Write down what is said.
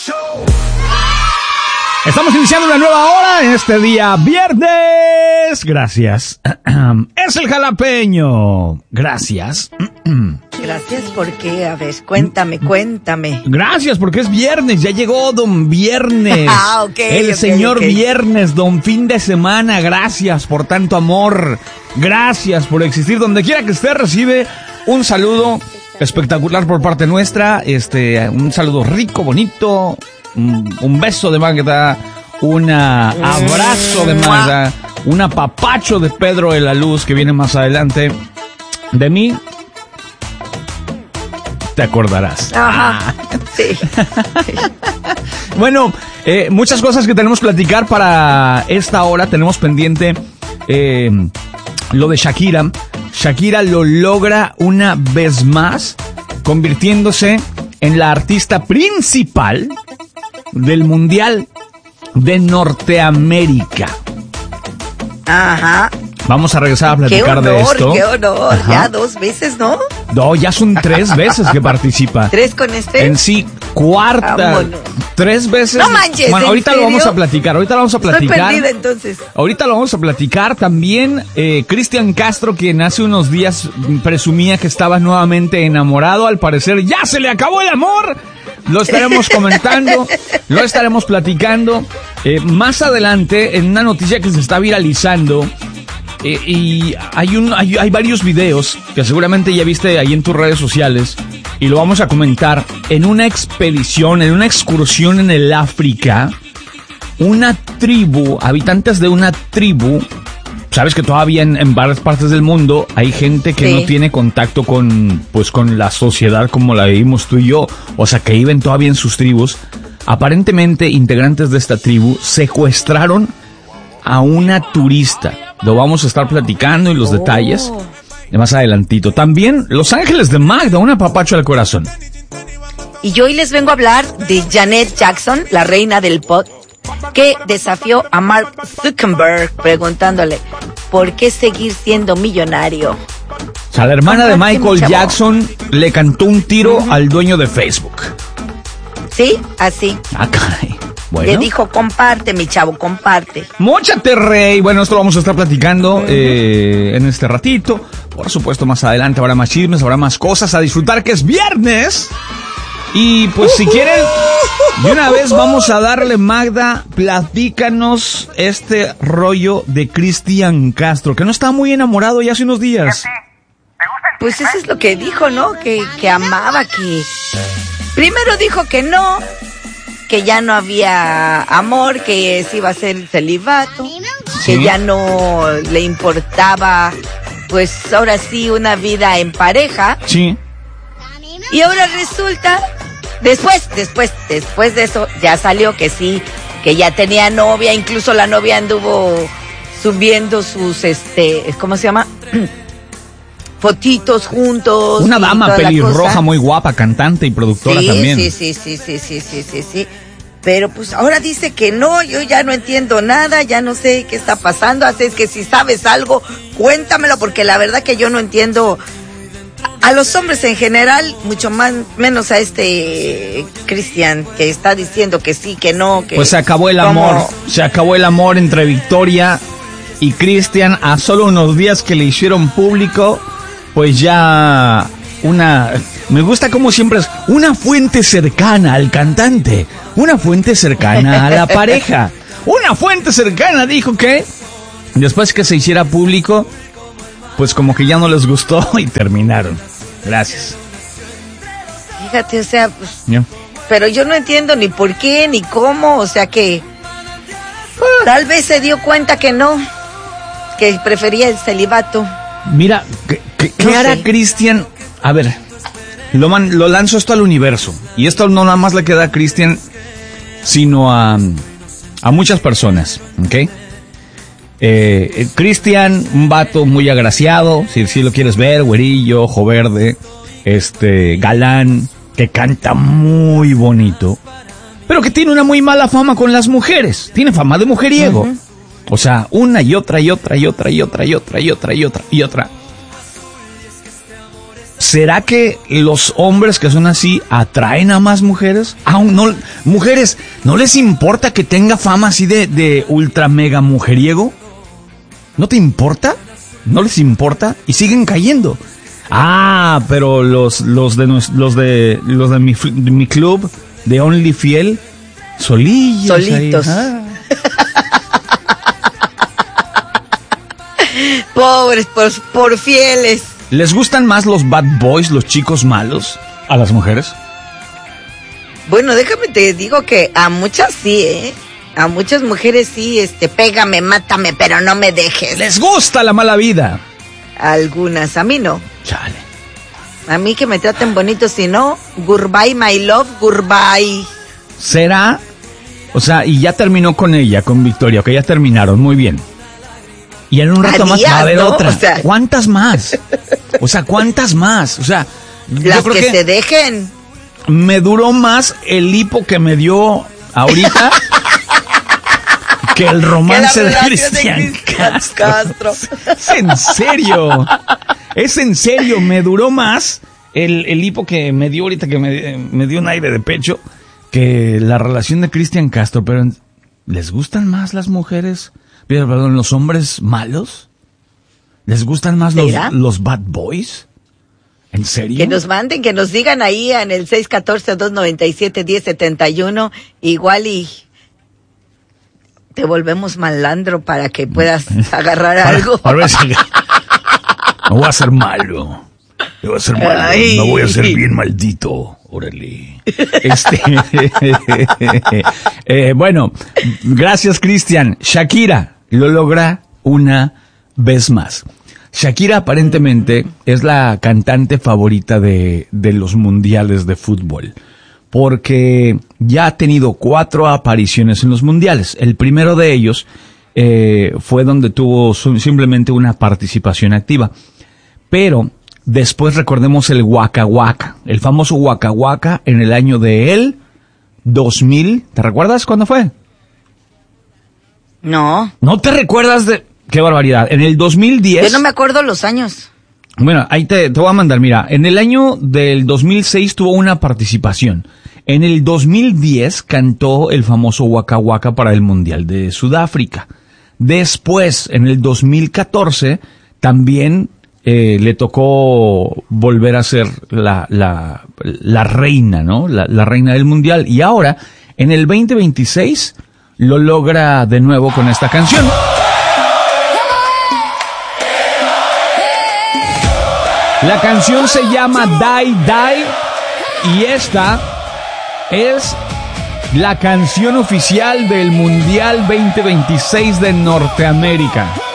Estamos iniciando una nueva hora en este día viernes. Gracias. Es el jalapeño. Gracias. Gracias porque, a ver, cuéntame. Gracias porque es viernes, ya llegó don Viernes. El señor Viernes, don fin de semana. Gracias por tanto amor. Gracias por existir. Donde quiera que esté, recibe un saludo espectacular por parte nuestra. Un saludo rico, bonito. Un beso de Magda, un abrazo de Magda, un apapacho de Pedro de la Luz que viene más adelante. De mí te acordarás. Ajá. Sí. Bueno, muchas cosas que tenemos que platicar para esta hora. Tenemos pendiente lo de Shakira. Shakira lo logra una vez más, convirtiéndose en la artista principal del Mundial de Norteamérica. Ajá. Vamos a regresar a platicar de esto. ¡Qué honor! Ajá. Ya 2 veces, ¿no? No, ya son 3 veces que participa. 3 con este. En sí, cuarta. Vámonos. 3 veces. No manches. Bueno, ahorita lo vamos a platicar. Estoy perdida entonces. Ahorita lo vamos a platicar. También Cristian Castro, quien hace unos días presumía que estaba nuevamente enamorado. Al parecer ya se le acabó el amor. Lo estaremos comentando, lo estaremos platicando. Más adelante, en una noticia que se está viralizando, y hay varios videos que seguramente ya viste ahí en tus redes sociales, y lo vamos a comentar. En una expedición, en una excursión en el África, una tribu, habitantes de una tribu, sabes que todavía en varias partes del mundo hay gente que no tiene contacto con la sociedad como la vivimos tú y yo, o sea, que viven todavía en sus tribus. Aparentemente, integrantes de esta tribu secuestraron a una turista. Lo vamos a estar platicando y los detalles de más adelantito. También Los Ángeles de Magda, un apapacho al corazón. Y yo hoy les vengo a hablar de Janet Jackson, la reina del pop, que desafió a Mark Zuckerberg preguntándole ¿por qué seguir siendo millonario? O sea, la hermana de Michael Jackson le cantó un tiro al dueño de Facebook. Sí, así. Ah, caray. Bueno. Le dijo, comparte, mi chavo, comparte. Móchate, rey. Bueno, esto lo vamos a estar platicando en este ratito. Por supuesto, más adelante habrá más chismes, habrá más cosas a disfrutar, que es viernes. Y pues si quieren, de una vez vamos a darle, Magda, platícanos este rollo de Cristian Castro, que no está muy enamorado ya hace unos días. Pues eso es lo que dijo, ¿no? Que amaba, que... Primero dijo que no, que ya no había amor, que se iba a hacer celibato, que ya no le importaba, pues ahora sí, una vida en pareja. Sí. Y ahora resulta, después de eso, ya salió que sí, que ya tenía novia, incluso la novia anduvo subiendo sus, ¿cómo se llama? Fotitos juntos. Una dama pelirroja muy guapa, cantante y productora también. Sí. Pero pues ahora dice que no, yo ya no entiendo nada, ya no sé qué está pasando, así es que si sabes algo, cuéntamelo, porque la verdad que yo no entiendo a los hombres en general, mucho menos a Cristian, que está diciendo que sí, que no, que... Pues se acabó el amor entre Victoria y Cristian a solo unos días que le hicieron público, pues ya me gusta como siempre es una fuente cercana al cantante, una fuente cercana a la pareja, una fuente cercana dijo que después que se hiciera público, pues como que ya no les gustó y terminaron. Gracias. Fíjate, o sea, pues, pero yo no entiendo ni por qué, ni cómo, o sea que tal vez se dio cuenta que no, que prefería el celibato. Mira, ¿qué hará Cristian? A ver, lo lanzo esto al universo, y esto no nada más le queda a Cristian, sino a muchas personas, ¿ok? Cristian, un vato muy agraciado, si lo quieres ver, güerillo, ojo verde, galán, que canta muy bonito, pero que tiene una muy mala fama con las mujeres, tiene fama de mujeriego. Uh-huh. O sea, una y otra. ¿Será que los hombres que son así atraen a más mujeres? Aún no, mujeres, ¿no les importa que tenga fama así de ultra mega mujeriego? ¿No te importa? ¿No les importa? Y siguen cayendo. Ah, pero los de mi club de Only Fiel, solitos. Ah. Pobres, por fieles. ¿Les gustan más los bad boys, los chicos malos, a las mujeres? Bueno, déjame te digo que a muchas sí, ¿eh? A muchas mujeres sí, pégame, mátame, pero no me dejes. ¿Les gusta la mala vida? Algunas, a mí no. Chale. A mí que me traten bonito, si no, goodbye, my love, goodbye. ¿Será? O sea, y ya terminó con ella, con Victoria, que ya terminaron, muy bien. Y en un rato más va a haber otra. O sea, ¿cuántas más? O sea, ¿cuántas más? O sea, las yo creo que se dejen. Me duró más el hipo que me dio ahorita que el romance de Cristian Castro. Es en serio. Es en serio, me duró más el hipo que me dio ahorita, que me dio un aire de pecho, que la relación de Cristian Castro. Pero ¿les gustan más las mujeres? Perdón, ¿los hombres malos? ¿Les gustan más los bad boys? ¿En serio? Que nos manden, que nos digan ahí en el 614-297-1071, igual y te volvemos malandro para que puedas agarrar algo. A ver si no voy a ser malo. No voy a ser malo. Ay. No voy a ser bien maldito. Órale. Bueno, gracias, Cristian. Shakira lo logra una vez más. Shakira aparentemente es la cantante favorita de los mundiales de fútbol, porque ya ha tenido 4 apariciones en los mundiales. El primero de ellos fue donde tuvo simplemente una participación activa. Pero después recordemos el Waka Waka, el famoso Waka Waka en el año de 2000. ¿Te recuerdas cuándo fue? No. ¿No te recuerdas de...? ¡Qué barbaridad! En el 2010... Yo no me acuerdo los años. Bueno, ahí te voy a mandar, mira. En el año del 2006 tuvo una participación. En el 2010 cantó el famoso Waka Waka para el Mundial de Sudáfrica. Después, en el 2014, también le tocó volver a ser la reina, ¿no? La reina del Mundial. Y ahora, en el 2026, lo logra de nuevo con esta canción. La canción se llama Die Die y esta es la canción oficial del Mundial 2026 de Norteamérica.